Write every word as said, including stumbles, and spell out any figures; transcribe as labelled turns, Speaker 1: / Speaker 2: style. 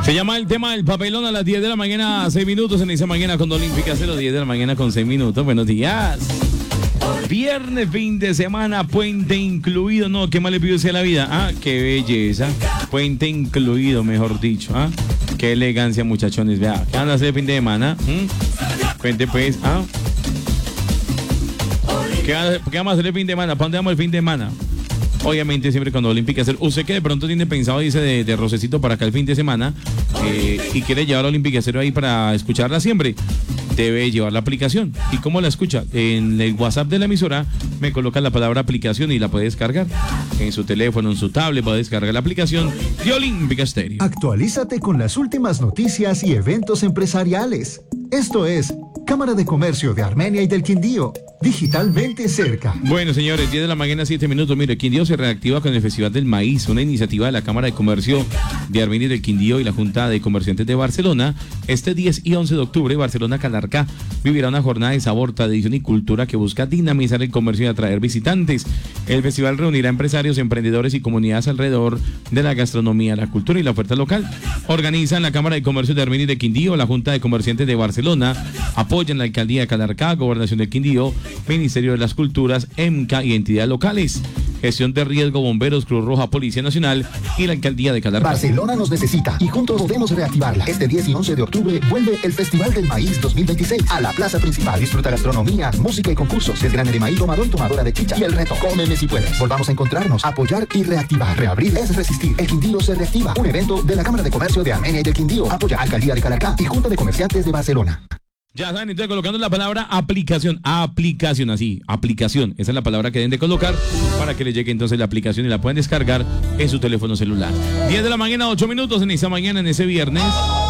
Speaker 1: Se llama el tema del papelón a las diez de la mañana, seis minutos en esa mañana con Olímpica cero, diez de la mañana con seis minutos. Buenos días. Viernes, fin de semana, puente incluido. No, ¿qué más le pido a la vida? Ah, qué belleza. Puente incluido, mejor dicho. Ah, qué elegancia, muchachones. Vea, ¿qué van a hacer el fin de semana? ¿Mm? Cuente pues, ah. ¿Qué, ¿Qué vamos a hacer el fin de semana? ¿Para dónde vamos el fin de semana? Obviamente siempre cuando Olímpica Cero. Usted que de pronto tiene pensado, dice, de, de Rosecito para acá el fin de semana eh, y quiere llevar a Olímpica Cero ahí para escucharla siempre, debe llevar la aplicación. ¿Y cómo la escucha? En el WhatsApp de la emisora me coloca la palabra aplicación y la puede descargar. En su teléfono, en su tablet, puede descargar la aplicación de Olímpica Stereo.
Speaker 2: Actualízate con las últimas noticias y eventos empresariales. Esto es Cámara de Comercio de Armenia y del Quindío, digitalmente cerca.
Speaker 1: Bueno, señores, diez de la mañana, siete minutos. Mire, Quindío se reactiva con el Festival del Maíz, una iniciativa de la Cámara de Comercio de Armenia y del Quindío y la Junta de Comerciantes de Barcelona. Este diez y once de octubre, Barcelona Calarcá vivirá una jornada de sabor, tradición y cultura que busca dinamizar el comercio y atraer visitantes. El festival reunirá empresarios, emprendedores y comunidades alrededor de la gastronomía, la cultura y la oferta local. Organizan la Cámara de Comercio de Armenia y del Quindío, la Junta de Comerciantes de Barcelona, apoyan la Alcaldía de Calarcá, Gobernación del Quindío, Ministerio de las Culturas, E M C A y entidades locales. Gestión de riesgo, bomberos, Cruz Roja, Policía Nacional y la Alcaldía de Calarcá.
Speaker 3: Barcelona nos necesita y juntos podemos reactivarla. Este diez y once de octubre vuelve el Festival del Maíz dos mil veintiséis a la plaza principal. Disfruta gastronomía, música y concursos, desgrane de maíz, tomador y tomadora de chicha y el reto Cómeme si puedes. Volvamos a encontrarnos, apoyar y reactivar. Reabrir es resistir. El Quindío se reactiva. Un evento de la Cámara de Comercio de Armenia y del Quindío. Apoya Alcaldía de Calarcá y Junta de Comerciantes de Barcelona.
Speaker 1: Ya saben, entonces colocando la palabra aplicación, aplicación, así, aplicación, esa es la palabra que deben de colocar para que les llegue entonces la aplicación y la pueden descargar en su teléfono celular. diez de la mañana, ocho minutos en esa mañana, en ese viernes.